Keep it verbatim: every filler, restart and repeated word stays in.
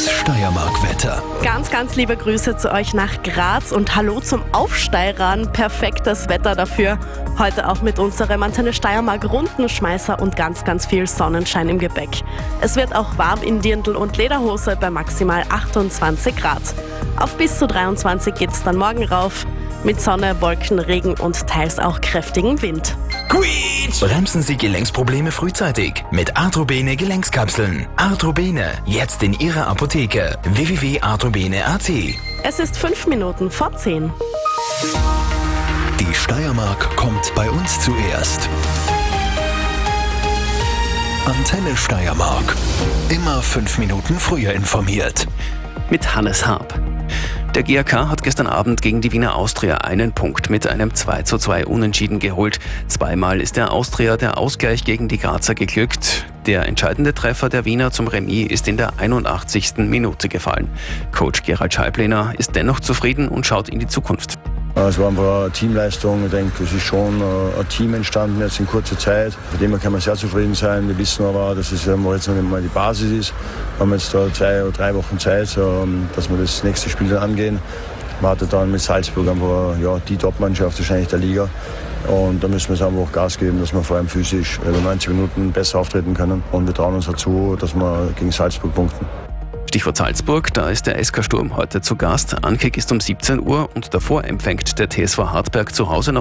Das Steiermark-Wetter. Ganz, ganz liebe Grüße zu euch nach Graz und hallo zum Aufsteirern. Perfektes Wetter dafür. Heute auch mit unserem Antenne Steiermark Rundenschmeißer und ganz, ganz viel Sonnenschein im Gepäck. Es wird auch warm in Dirndl und Lederhose bei maximal achtundzwanzig Grad. Auf bis zu dreiundzwanzig geht's dann morgen rauf. Mit Sonne, Wolken, Regen und teils auch kräftigen Wind. Quietsch! Bremsen Sie Gelenksprobleme frühzeitig mit Arthrobene Gelenkskapseln. Arthrobene, jetzt in Ihrer Apotheke. w w w punkt arthrobene punkt a t. Es ist fünf Minuten vor zehn. Die Steiermark kommt bei uns zuerst. Antenne Steiermark. Immer fünf Minuten früher informiert. Mit Hannes Haab. Der G A K hat gestern Abend gegen die Wiener Austria einen Punkt mit einem zwei zu zwei Unentschieden geholt. Zweimal ist der Austria der Ausgleich gegen die Grazer geglückt. Der entscheidende Treffer der Wiener zum Remis ist in der einundachtzigsten Minute gefallen. Coach Gerald Scheiblener ist dennoch zufrieden und schaut in die Zukunft. Es war einfach eine Teamleistung. Ich denke, es ist schon ein Team entstanden jetzt in kurzer Zeit. Von dem her kann man sehr zufrieden sein. Wir wissen aber, dass es jetzt noch nicht mal die Basis ist. Wir haben jetzt da zwei oder drei Wochen Zeit, dass wir das nächste Spiel dann angehen. Man hatte dann mit Salzburg einfach ja, die Top-Mannschaft wahrscheinlich der Liga. Und da müssen wir jetzt einfach Gas geben, dass wir vor allem physisch über neunzig Minuten besser auftreten können. Und wir trauen uns dazu, dass wir gegen Salzburg punkten. Stichwort Salzburg, da ist der S K Sturm heute zu Gast. Ankick ist um siebzehn Uhr und davor empfängt der T S V Hartberg zu Hause noch